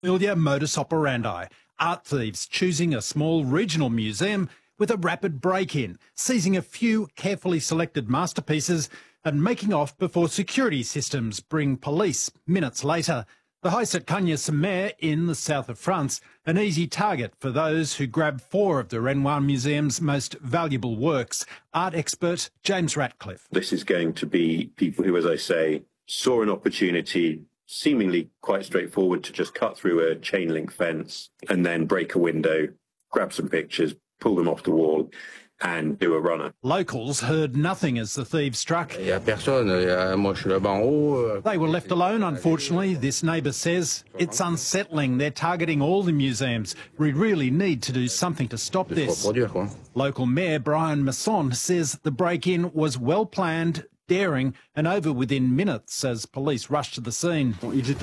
Familiar modus operandi. Art thieves choosing a small regional museum with a rapid break-in, seizing a few carefully selected masterpieces and making off before security systems bring police minutes later. The heist at Cagnes-sur-Mer in the south of France, an easy target for those who grab 4 of the Renoir Museum's most valuable works. Art expert James Ratcliffe. This is going to be people who, as I say, saw an opportunity, seemingly quite straightforward, to just cut through a chain link fence and then break a window, grab some pictures, pull them off the wall and do a runner. Locals heard nothing as the thieves struck. Il y a personne, moi je suis là-bas en haut. They were left alone, unfortunately, this neighbour says. It's unsettling. They're targeting all the museums. We really need to do something to stop this. Local Mayor Brian Masson says the break-in was well planned, daring and over within minutes as police rushed to the scene.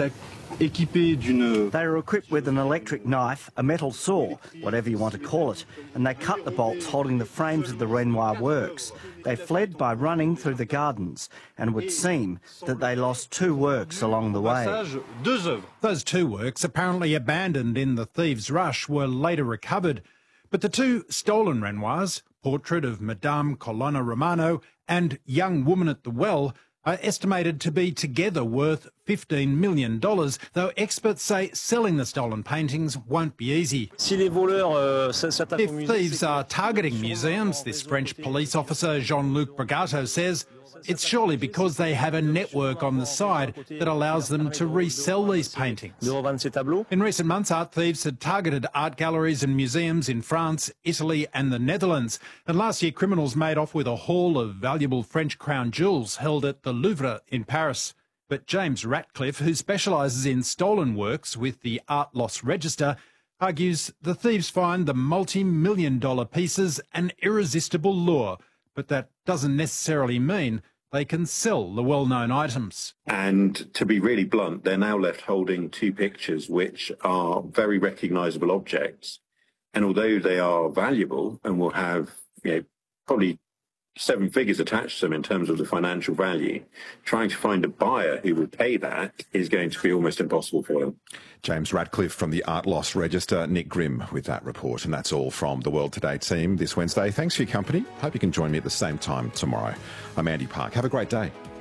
They were equipped with an electric knife, a metal saw, whatever you want to call it, and they cut the bolts holding the frames of the Renoir works. They fled by running through the gardens, and it would seem that they lost 2 works along the way. Those 2 works, apparently abandoned in the thieves' rush, were later recovered. But the 2 stolen Renoirs, portrait of Madame Colonna Romano and Young Woman at the Well, are estimated to be together worth $15 million, though experts say selling the stolen paintings won't be easy. If thieves are targeting museums, this French police officer Jean-Luc Bragato says, it's surely because they have a network on the side that allows them to resell these paintings. In recent months, art thieves had targeted art galleries and museums in France, Italy and the Netherlands. And last year, criminals made off with a haul of valuable French crown jewels held at the Louvre in Paris. But James Ratcliffe, who specialises in stolen works with the Art Loss Register, argues the thieves find the multi-million-dollar pieces an irresistible lure. But that doesn't necessarily mean they can sell the well-known items. And to be really blunt, they're now left holding 2 pictures which are very recognisable objects. And although they are valuable and will have, probably 7 figures attached to them in terms of the financial value, trying to find a buyer who will pay that is going to be almost impossible for them. James Ratcliffe from the Art Loss Register, Nick Grimm with that report. And that's all from the World Today team this Wednesday. Thanks for your company. Hope you can join me at the same time tomorrow. I'm Andy Park. Have a great day.